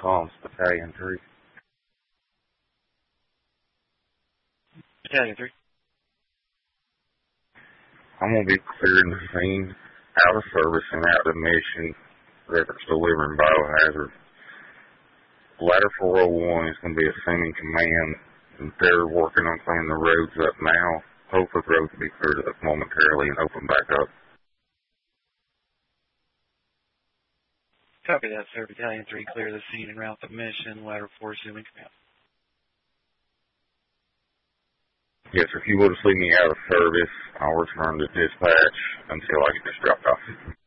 Comms, Battalion 3. Battalion 3. I'm going to be clearing the scene, out of service and out of mission, records delivering biohazard. Ladder 401 is going to be assuming command, and they're working on cleaning the roads up now. Hope for the roads to be cleared up momentarily and open back up. Copy that, sir. Battalion 3, clear the scene and route the mission. Ladder 4, assuming command. Yes, sir. If you will just leave me out of service, I'll return to dispatch until I get this dropped off.